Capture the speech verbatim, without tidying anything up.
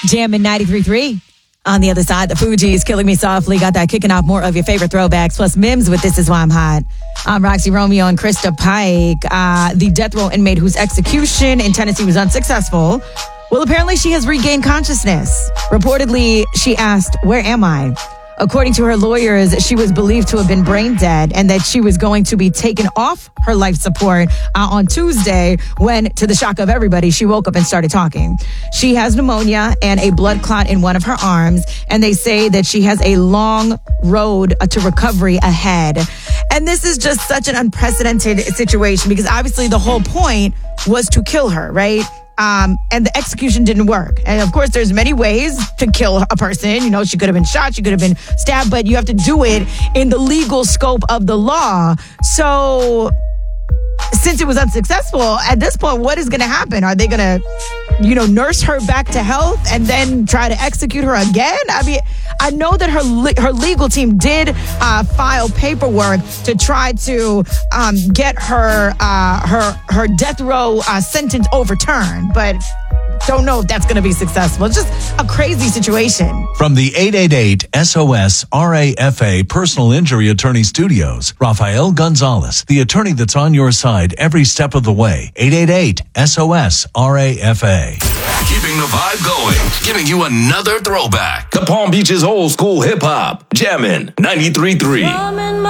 Jamming ninety-three point three. On the other side, the Fugees, Killing Me Softly. Got that kicking off more of your favorite throwbacks. Plus Mims with This Is Why I'm Hot. I'm Roxy Romeo and Krista Pike. Uh, the death row inmate whose execution in Tennessee was unsuccessful. Well, apparently she has regained consciousness. Reportedly, she asked, "Where am I?" According to her lawyers, she was believed to have been brain dead and that she was going to be taken off her life support uh, on Tuesday when, to the shock of everybody, she woke up and started talking. She has pneumonia and a blood clot in one of her arms, and they say that she has a long road uh, to recovery ahead. And this is just such an unprecedented situation because obviously the whole point was to kill her, right? Um, and the execution didn't work. And of course, there's many ways to kill a person. You know, she could have been shot, she could have been stabbed, but you have to do it in the legal scope of the law. So since it was unsuccessful, at this point, what is going to happen? Are they going to, you know, nurse her back to health and then try to execute her again? I mean, I know that her le- her legal team did uh, file paperwork to try to um, get her uh, her her death row uh, sentence overturned, but don't know if that's going to be successful. It's just a crazy situation. From the eight eight eight S O S R A F A Personal Injury Attorney Studios, Rafael Gonzalez, the attorney that's on your side every step of the way. eight eight eight S O S R A F A. Keeping the vibe going, giving you another throwback. The Palm Beach's old school hip hop, Jammin' ninety-three point three.